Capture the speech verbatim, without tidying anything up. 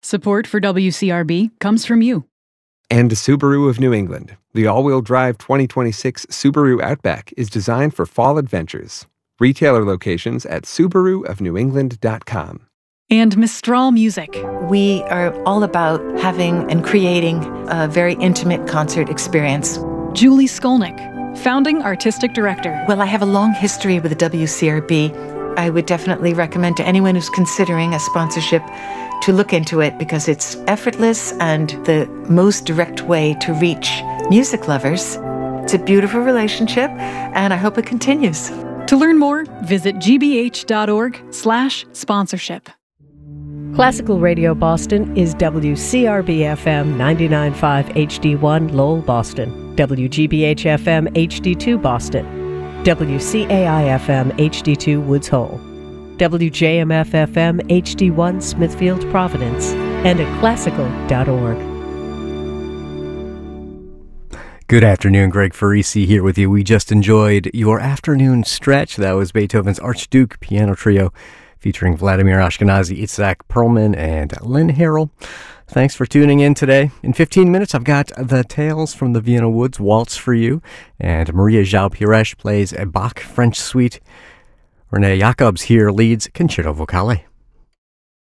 Support for W C R B comes from you. And Subaru of New England. The all-wheel drive twenty twenty-six Subaru Outback is designed for fall adventures. Retailer locations at subaru of new england dot com. And Mistral Music. We are all about having and creating a very intimate concert experience. Julie Skolnick, founding artistic director. Well, I have a long history with the W C R B. I would definitely recommend to anyone who's considering a sponsorship to look into it because it's effortless and the most direct way to reach music lovers. It's a beautiful relationship, and I hope it continues. To learn more, visit gbh.org slash sponsorship. Classical Radio Boston is W C R B F M ninety-nine point five H D one Lowell, Boston, W G B H F M H D two Boston, W C A I F M H D two Woods Hole, W J M F F M H D one Smithfield, Providence, and at classical dot org. Good afternoon, Greg Farisi here with you. We just enjoyed your afternoon stretch. That was Beethoven's Archduke Piano Trio featuring Vladimir Ashkenazy, Itzhak Perlman, and Lynn Harrell. Thanks for tuning in today. In fifteen minutes, I've got the Tales from the Vienna Woods Waltz for you, and Maria João-Pires plays a Bach French Suite. Renee Jacobs here leads Concerto Vocale.